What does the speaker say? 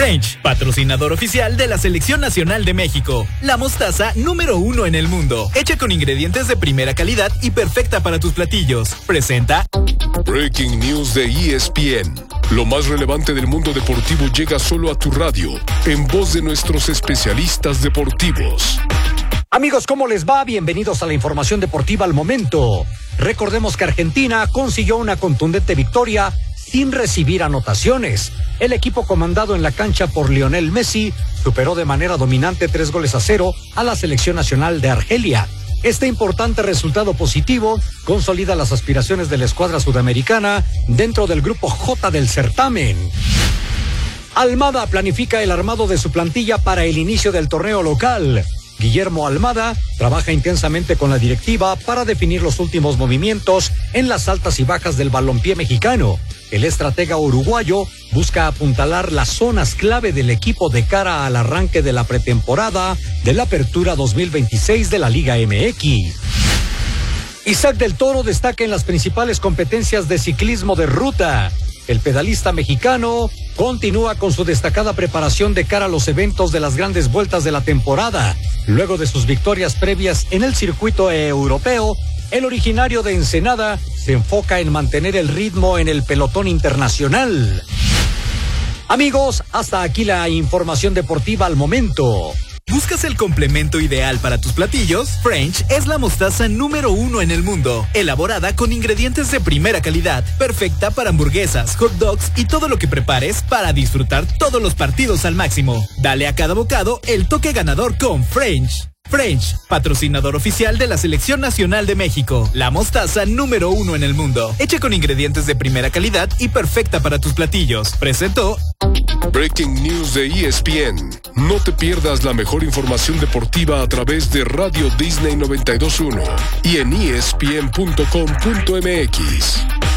French, patrocinador oficial de la Selección Nacional de México. La mostaza número 1 en el mundo. Hecha con ingredientes de primera calidad y perfecta para tus platillos. Presenta Breaking News de ESPN. Lo más relevante del mundo deportivo llega solo a tu radio, en voz de nuestros especialistas deportivos. Amigos, ¿cómo les va? Bienvenidos a la información deportiva al momento. Recordemos que Argentina consiguió una contundente victoria sin recibir anotaciones. El equipo comandado en la cancha por Lionel Messi superó de manera dominante 3-0 a la selección nacional de Argelia. Este importante resultado positivo consolida las aspiraciones de la escuadra sudamericana dentro del grupo J del certamen. Almada planifica el armado de su plantilla para el inicio del torneo local. Guillermo Almada trabaja intensamente con la directiva para definir los últimos movimientos en las altas y bajas del balompié mexicano. El estratega uruguayo busca apuntalar las zonas clave del equipo de cara al arranque de la pretemporada de la Apertura 2026 de la Liga MX. Isaac del Toro destaca en las principales competencias de ciclismo de ruta. El pedalista mexicano continúa con su destacada preparación de cara a los eventos de las grandes vueltas de la temporada. Luego de sus victorias previas en el circuito europeo, el originario de Ensenada se enfoca en mantener el ritmo en el pelotón internacional. Amigos, hasta aquí la información deportiva al momento. ¿Buscas el complemento ideal para tus platillos? French es la mostaza número 1 en el mundo, elaborada con ingredientes de primera calidad, perfecta para hamburguesas, hot dogs y todo lo que prepares para disfrutar todos los partidos al máximo. Dale a cada bocado el toque ganador con French. French, patrocinador oficial de la Selección Nacional de México. La mostaza número 1 en el mundo, hecha con ingredientes de primera calidad y perfecta para tus platillos. Presentó Breaking News de ESPN. No te pierdas la mejor información deportiva a través de Radio Disney 92.1 y en ESPN.com.mx.